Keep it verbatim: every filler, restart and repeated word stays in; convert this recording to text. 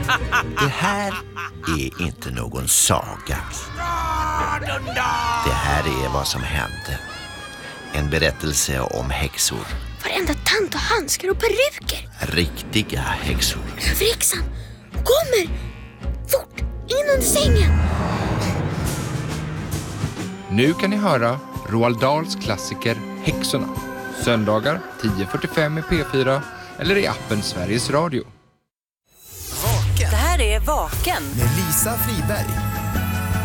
Det här är inte någon saga. Det här är vad som hände. En berättelse om häxor. Varenda tant och handskar och peruker. Riktiga häxor. Överhäxan kommer! Fort, in under sängen! Nu kan ni höra Roald Dahls klassiker Häxorna. Söndagar tio fyrtiofem i P fyra eller i appen Sveriges Radio. Vaken. Det här är Vaken. Med Lisa Friberg.